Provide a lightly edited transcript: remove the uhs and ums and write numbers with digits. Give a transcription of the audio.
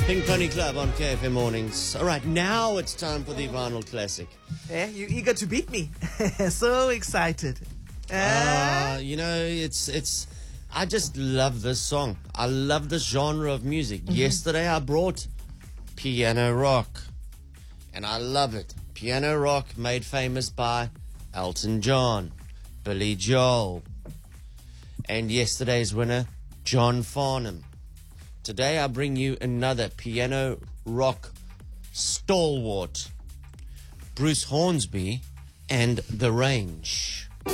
Pink Pony Club on KFM Mornings. All right, now it's time for the vinyl classic. Yeah, you eager to beat me? So excited. It's. I just love this song. I love this genre of music. Yesterday I brought piano rock, and I love it. Piano rock made famous by Elton John, Billy Joel, and yesterday's winner, John Farnham. Today I bring you another piano rock stalwart, Bruce Hornsby and The Range.